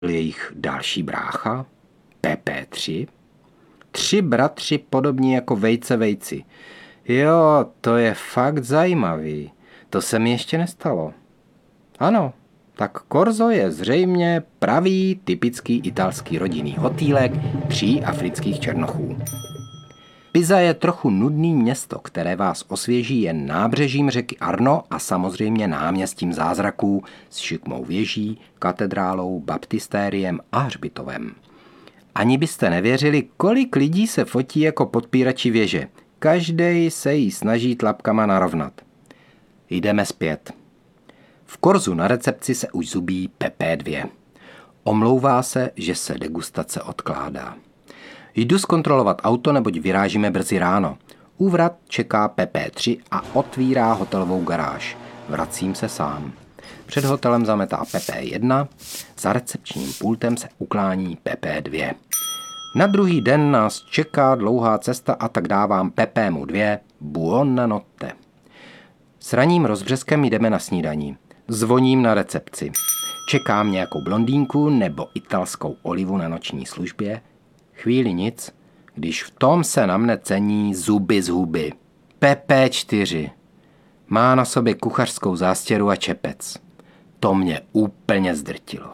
jejich další brácha, PP3. 3 bratři podobní jako vejce vejci. Jo, to je fakt zajímavý. To se mi ještě nestalo. Ano, tak Korzo je zřejmě pravý, typický italský rodinný hotýlek 3 afrických černochů. Pisa je trochu nudný město, které vás osvěží jen nábřežím řeky Arno a samozřejmě náměstím zázraků s šikmou věží, katedrálou, baptistériem a hřbitovem. Ani byste nevěřili, kolik lidí se fotí jako podpírači věže. Každej se jí snaží tlapkama narovnat. Jdeme zpět. V Korzu na recepci se už zubí PP2. Omlouvá se, že se degustace odkládá. Jdu zkontrolovat auto, neboť vyrážíme brzy ráno. Úvrat čeká PP3 a otvírá hotelovou garáž. Vracím se sám. Před hotelem zametá PP1, za recepčním pultem se uklání PP2. Na druhý den nás čeká dlouhá cesta a tak dávám PP mu 2 buonanotte. S ranním rozbřeskem jdeme na snídani. Zvoním na recepci. Čekám nějakou blondýnku nebo italskou olivu na noční službě. Chvíli nic, když v tom se na mne cení zuby z huby. PP4. Má na sobě kuchařskou zástěru a čepec. To mě úplně zdrtilo.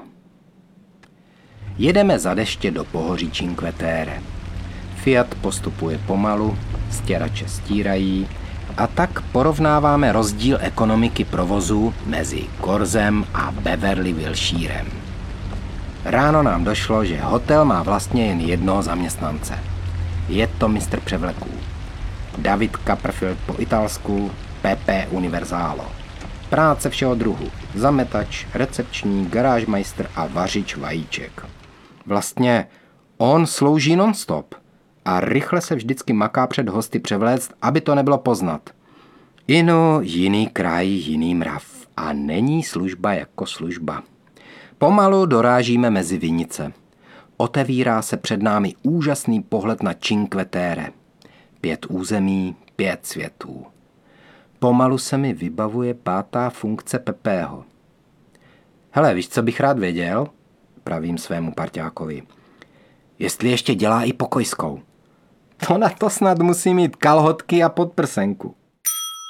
Jedeme za deště do pohoří Cinque Terre. Fiat postupuje pomalu, stěrače stírají a tak porovnáváme rozdíl ekonomiky provozu mezi Korzem a Beverly Wilshirem. Ráno nám došlo, že hotel má vlastně jen jednoho zaměstnance. Je to mistr převleků. David Copperfield po italsku, PP Universalo. Práce všeho druhu. Zametač, recepční, garážmajstr a vařič vajíček. Vlastně on slouží non-stop a rychle se vždycky maká před hosty převléct, aby to nebylo poznat. Inu, jiný kraj, jiný mrav. A není služba jako služba. Pomalu dorážíme mezi vinice. Otevírá se před námi úžasný pohled na Cinque Terre. 5 území, 5 světů. Pomalu se mi vybavuje 5. funkce Pepeho. Hele, víš, co bych rád věděl? Pravím svému parťákovi. Jestli ještě dělá i pokojskou. To na to snad musí mít kalhotky a podprsenku.